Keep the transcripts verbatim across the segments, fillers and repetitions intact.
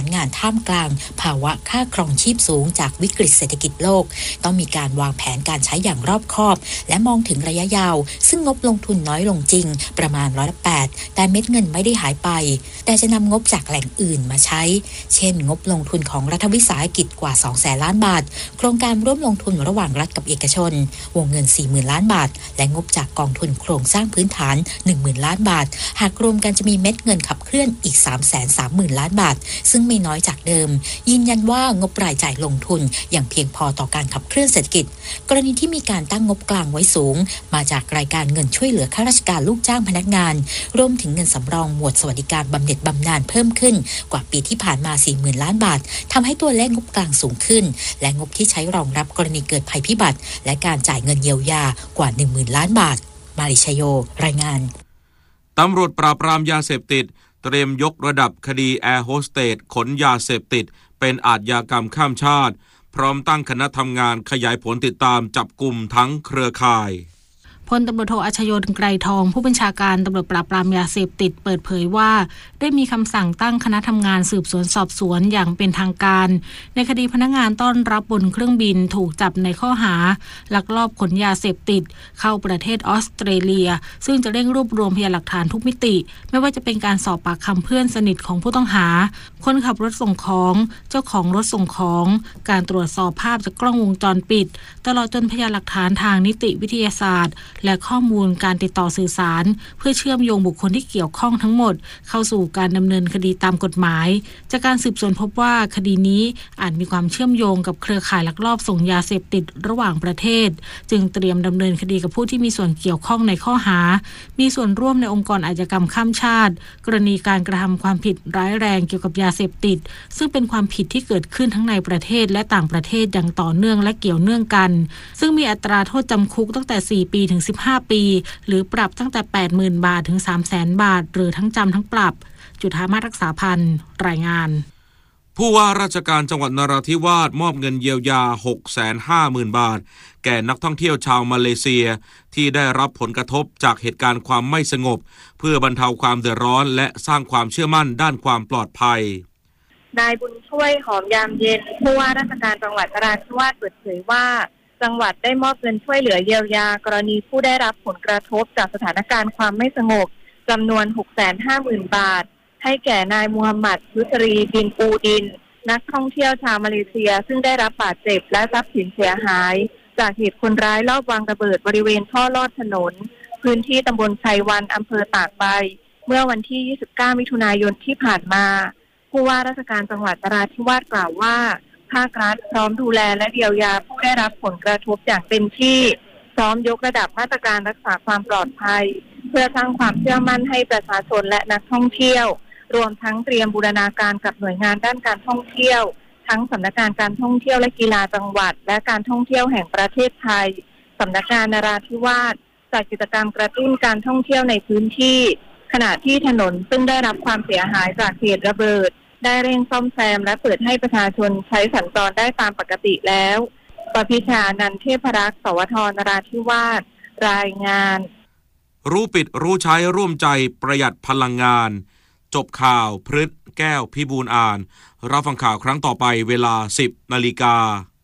งานท่ามกลางภาวะค่าครองชีพสูงจากวิกฤตเศรษฐกิจโลกต้องมีการวางแผนการใช้อย่างรอบคอบและมองถึงระยะยาวซึ่งงบลงทุนน้อยลงจริงประมาณร้อยละแปดแต่เม็ดเงินไม่ได้หายไปแต่จะนำงบจากแหล่งอื่นมาใช้เช่นงบลงทุนของรัฐวิสาหกิจกว่าสองแสนล้านบาทโครงการร่วมลงทุนระหว่างรัฐกับเอกชนวงเงิน สี่หมื่นล้านบาทและงบจากกองทุนโครงสร้างพื้นฐาน หนึ่งหมื่นล้านบาทหากรวมกันจะมีเม็ดเงินขับเคลื่อนอีก สามแสนสามหมื่นล้านบาทซึ่งไม่น้อยจากเดิมยืนยันว่างบรายจ่ายลงทุนอย่างเพียงพอต่อการขับเคลื่อนเศรษฐกิจกรณีที่มีการตั้งงบกลางไว้สูงมาจากรายการเงินช่วยเหลือข้าราชการลูกจ้างพนักงานรวมถึงเงินสำรองหมวดสวัสดิการบำเหน็จบำนาญเพิ่มขึ้นกว่าปีที่ผ่านมา สี่หมื่นล้านบาททำให้ตัวเลขงบกลางสูงขึ้นและงบที่ใช้รองรับกรณีเกิดภัยพิบัติและการจ่ายเงินเยียวยากว่า หนึ่งหมื่นล้านบาทมาริชโยรายงานตำรวจปราบปรามยาเสพติดเตรียมยกระดับคดีแอร์โฮสเตสขนยาเสพติดเป็นอาชญากรรมข้ามชาติพร้อมตั้งคณะทำงานขยายผลติดตามจับกุมทั้งเครือข่ายพลตำรวจโทอัชโย ไกรทองผู้บัญชาการตำรวจปราบปรามยาเสพติดเปิดเผยว่าได้มีคำสั่งตั้งคณะทำงานสืบสวนสอบสวนอย่างเป็นทางการในคดีพนักงานต้อนรับบนเครื่องบินถูกจับในข้อหาลักลอบขนยาเสพติดเข้าประเทศออสเตรเลียซึ่งจะเร่งรวบรวมพยานหลักฐานทุกมิติไม่ว่าจะเป็นการสอบปากคำเพื่อนสนิทของผู้ต้องหาคนขับรถส่งของเจ้าของรถส่งของการตรวจสอบภาพจากกล้องวงจรปิดตลอดจนพยานหลักฐานทางนิติวิทยาศาสตร์และข้อมูลการติดต่อสื่อสารเพื่อเชื่อมโยงบุคคลที่เกี่ยวข้องทั้งหมดเข้าสู่การดำเนินคดีตามกฎหมายจากการสืบสวนพบว่าคดีนี้อาจมีความเชื่อมโยงกับเครือข่ายลักลอบส่งยาเสพติดระหว่างประเทศจึงเตรียมดำเนินคดีกับผู้ที่มีส่วนเกี่ยวข้องในข้อหามีส่วนร่วมในองค์กรอาชญากรรมข้ามชาติกรณีการกระทำความผิดร้ายแรงเกี่ยวกับยาเสพติดซึ่งเป็นความผิดที่เกิดขึ้นทั้งในประเทศและต่างประเทศอย่างต่อเนื่องและเกี่ยวเนื่องกันซึ่งมีอัตราโทษจำคุกตั้งแต่สี่ปีถึงสิบห้าปีหรือปรับตั้งแต่ แปดหมื่น บาทถึง สามแสน บาทหรือทั้งจำทั้งปรับจุฑามาศรักษาพันธ์รายงานผู้ว่าราชการจังหวัดนราธิวาสมอบเงินเยียวยา หกแสนห้าหมื่น บาทแก่นักท่องเที่ยวชาวมาเลเซียที่ได้รับผลกระทบจากเหตุการณ์ความไม่สงบเพื่อบรรเทาความเดือดร้อนและสร้างความเชื่อมั่นด้านความปลอดภัยนายบุญช่วยหอมยามเย็นผู้ว่าราชการจังหวัดนราธิวาสเปิดเผยว่าจังหวัดได้มอบเงินช่วยเหลือเยียวยากรณีผู้ได้รับผลกระทบจากสถานการณ์ความไม่สงบจำนวน หกแสนห้าหมื่น บาทให้แก่นายมูฮัมหมัดยุสรีบินปูดินนักท่องเที่ยวชาวมาเลเซียซึ่งได้รับบาดเจ็บและทรัพย์สินเสียหายจากเหตุคนร้ายลอบวางระเบิดบริเวณท่อลอดถนนพื้นที่ตำบลไชวันอำเภอตากใบเมื่อวันที่ ยี่สิบเก้า มิถุนายนที่ผ่านมาผู้ว่าราชการจังหวัดนราธิวาสกล่าวว่าภาครัฐพร้อมดูแลและเยียวยาผู้ได้รับผลกระทบอย่างเต็มที่พร้อมยกระดับมาตรการรักษาความปลอดภัยเพื่อสร้างความเชื่อมั่นให้ประชาชนและนักท่องเที่ยวรวมทั้งเตรียมบูรณาการกับหน่วยงานด้านการท่องเที่ยวทั้งสำนักงานการท่องเที่ยวและกีฬาจังหวัดและการท่องเที่ยวแห่งประเทศไทยสำนักงานนราธิวาสจัดกิจกรรมกระตุ้นการท่องเที่ยวในพื้นที่ขณะที่ถนนซึ่งได้รับความเสียหายจากเหตุระเบิดได้เร่งซ่อมแซมและเปิดให้ประชาชนใช้สัญจรได้ตามปกติแล้วปพิชานันเทพรักษ์สวทนราธิวาสรายงานรู้ปิดรู้ใช้ร่วมใจประหยัดพลังงานจบข่าวพฤษแก้วพิบูลอ่านรับฟังข่าวครั้งต่อไปเวลา สิบนาฬิกา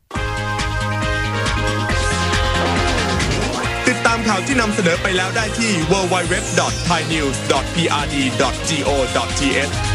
ติดตามข่าวที่นำเสนอไปแล้วได้ที่ ดับเบิลยู ดับเบิลยู ดับเบิลยู ดอท ไทยนิวส์ ดอท พี อาร์ ดี ดอท จี โอ ดอท ที เอช